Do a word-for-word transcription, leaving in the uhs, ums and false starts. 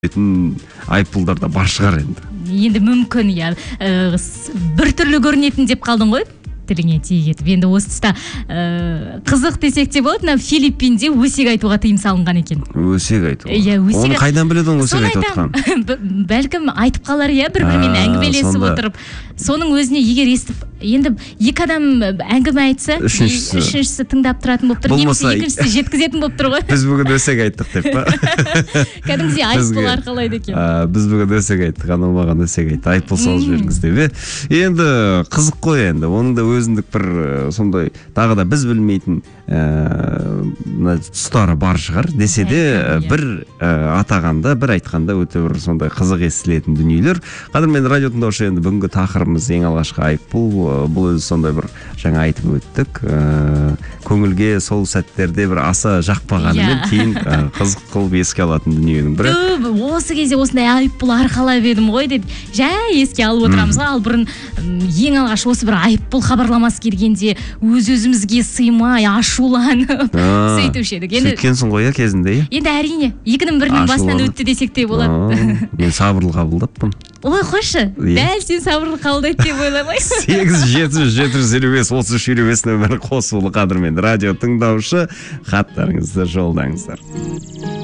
айыппұлдар да бар шығар енді. Енді мүмкін, иә, бір түрлі көрінетін деп қалдың ғой? Тіліңе тиек етіп. Енді осы тұста қызық десек те болады, мына Филиппинде өсек айтуға тыйым салынған екен. Өсек айтуға? Иә, өсек. Оны қайдан біледі оны өсек айтып отқан? Бәлкім айтып қалар, иә, бір-бірімен әңгімелесіп отырып. Соның өзіне егер естіп, енді екі адам әңгіме айтса, үшіншісі тыңдап тұратын болып тұр, немесе екіншісі жеткізетін болып тұр ғой. Біз бүгін өсек айттық деп па? Кәдімгідей айыппұл арқалайды екен. Біз бүгін өсек айттық, анау маған өсек айтты, айыппұл салып жібергіз деп. Енді қызық қой енді, оның да өзіндік бір сондай тағы да біз білмейтін тұстары бар шығар, десе де бір атағанда, бір айтқанда өте бір сондай қызық естілетін дүниелер. Қадірмен радио тыңдаушы, енді бүгінгі тақырыбымыз ең алғашқы айыппұл. Бұл өзі сондай бір жаңа айтып өттік. Көңілге сол сәттерде бір аса жақпағанымен кейін қызық қылып еске алатын дүниенің бірі. Осы кезде осындай айыппұл арқалап едім ғой деп жай еске алып отырамыз ғой. Ал бұрын ең алғаш осы бір айыппұл хабарламасы келгенде өз-өзімізге сыймай ашуланып сөйтуші едік. Сөйткенсің ғой кезінде. Енді әрине екінің бірінің басынан өтті десек те болады. Мен сабырлы қабылдаппын. Ой, қойшы, дәл сен сабырлы қабылдайды деп ойламайсың. сегіз жеті жүз жеті жүз елу бес отыз үш елу бес нөмірі қосулы. Қадірмен радио тыңдаушы, хаттарыңызды жолдаңыздар.